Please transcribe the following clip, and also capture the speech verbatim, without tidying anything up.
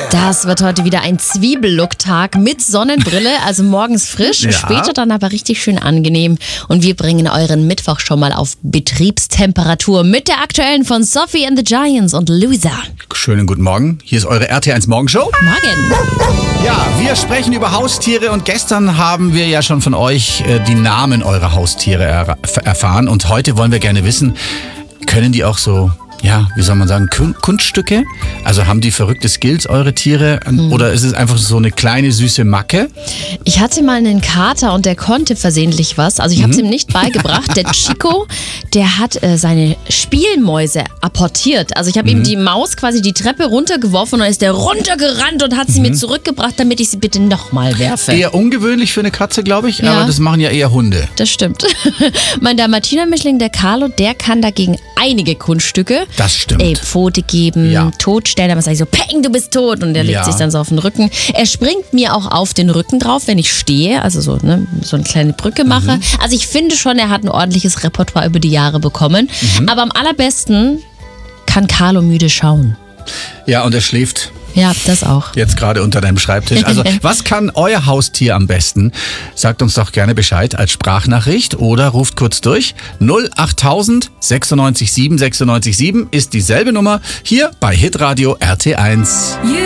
Das wird heute wieder ein Zwiebellook-Tag mit Sonnenbrille, also morgens frisch, Ja. später dann aber richtig schön angenehm. Und wir bringen euren Mittwoch schon mal auf Betriebstemperatur mit der aktuellen von Sophie and the Giants und Loser. Schönen guten Morgen. Hier ist eure R T eins Morgenshow. Morgen. Ja, wir sprechen über Haustiere und gestern haben wir ja schon von euch äh, die Namen eurer Haustiere er erfahren. Und heute wollen wir gerne wissen, können die auch so, ja, wie soll man sagen, Kun Kunststücke? Also haben die verrückte Skills, eure Tiere? Mhm. Oder ist es einfach so eine kleine, süße Macke? Ich hatte mal einen Kater und der konnte versehentlich was. Also ich habe es ihm nicht beigebracht. Der Chico, der hat äh, seine Spielmäuse apportiert. Also ich habe ihm die Maus quasi die Treppe runtergeworfen und dann ist der runtergerannt und hat sie mir zurückgebracht, damit ich sie bitte nochmal werfe. Eher ungewöhnlich für eine Katze, glaube ich, Ja. aber das machen ja eher Hunde. Das stimmt. Mein Dalmatiner-Mischling, der Carlo, der kann dagegen einige Kunststücke. Das stimmt. Ey, Pfote geben, Ja. totstellen, dann sage ich so, peng, du bist tot. Und der legt Ja. sich dann so auf den Rücken. Er springt mir auch auf den Rücken drauf, wenn ich stehe, also so, ne, so eine kleine Brücke mache. Mhm. Also ich finde schon, er hat ein ordentliches Repertoire über die Jahre bekommen. Mhm. Aber am allerbesten kann Carlo müde schauen. Ja, und er schläft Ja, das auch. jetzt gerade unter deinem Schreibtisch. Also, was kann euer Haustier am besten? Sagt uns doch gerne Bescheid als Sprachnachricht oder ruft kurz durch. null achttausend sechsundneunzig sieben sechsundneunzig sieben ist dieselbe Nummer hier bei Hitradio R T eins.